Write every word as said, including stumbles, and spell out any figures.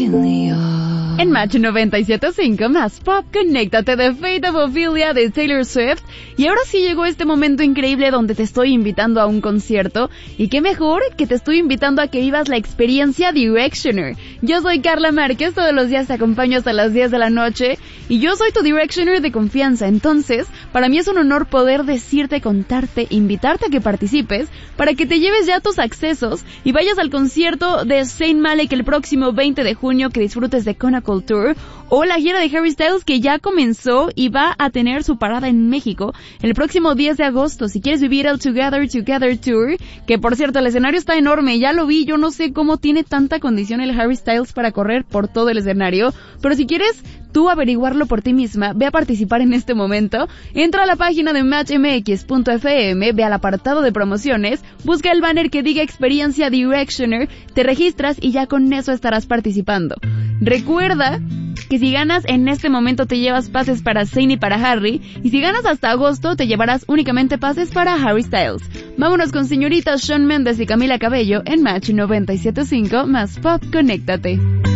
En Match noventa y siete punto cinco más pop, conéctate de Fate of Ophelia de Taylor Swift. Y ahora sí llegó este momento increíble donde te estoy invitando a un concierto. Y qué mejor que te estoy invitando a que vivas la experiencia Directioner. Yo soy Carla Márquez, todos los días te acompaño hasta las diez de la noche. Y yo soy tu Directioner de confianza. Entonces, para mí es un honor poder decirte, contarte, invitarte a que participes, para que te lleves ya tus accesos y vayas al concierto de Saint Malik el próximo veinte de junio, que disfrutes de Conacle Tour, o la gira de Harry Styles que ya comenzó y va a tener su parada en México el próximo diez de agosto. Si quieres vivir el Together Together Tour, que por cierto el escenario está enorme, ya lo vi, yo no sé cómo tiene tanta condición el Harry Styles para correr por todo el escenario, pero si quieres tú averiguarlo por ti misma, ve a participar en este momento, entra a la página de match m x punto f m, ve al apartado de promociones, busca el banner que diga Experiencia Directioner, te registras y ya con eso estarás participando. Recuerda que si ganas en este momento te llevas pases para Zayn y para Harry, y si ganas hasta agosto te llevarás únicamente pases para Harry Styles. Vámonos con señoritas Shawn Mendes y Camila Cabello en Match noventa y siete punto cinco más Pop, conéctate.